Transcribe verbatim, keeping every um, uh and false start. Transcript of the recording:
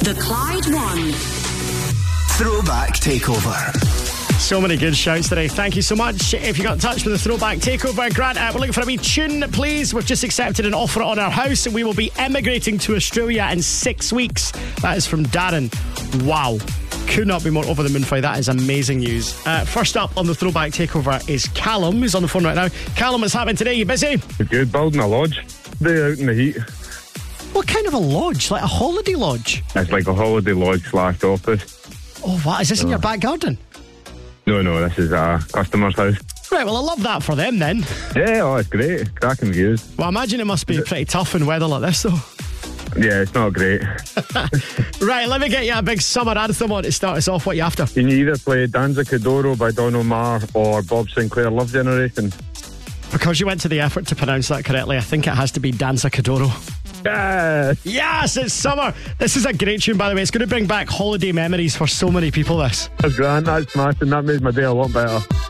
The Clyde One Throwback Takeover. So many good shouts today. Thank you so much. If you got in touch with the Throwback Takeover, Grant, uh, we're looking for a wee tune, please. We've just accepted an offer on our house and we will be emigrating to Australia in six weeks. That is from Darren. Wow. Could not be more over the moon for you. That is amazing news. Uh, first up on the Throwback Takeover is Callum, who's on the phone right now. Callum, what's happening today? You busy? Good, building a lodge. Day out in the heat. What kind of a lodge? Like a holiday lodge? It's like a holiday lodge slash office. Oh, what? Is this in Oh. your back garden? No, no, this is a customer's house. Right, well, I love that for them then. Yeah, oh, it's great. Cracking views. Well, I imagine it must be pretty tough in weather like this, though. Yeah, it's not great. Right, let me get you a big summer anthem on to start us off. What are you after? Can you either play Danza Kuduro by Don Omar or Bob Sinclair, Love Generation? Because you went to the effort to pronounce that correctly, I think it has to be Danza Kuduro. Yes! Yes, it's summer. This is a great tune, by the way. It's going to bring back holiday memories for so many people, this. That's grand, that's smashing. That made my day a lot better.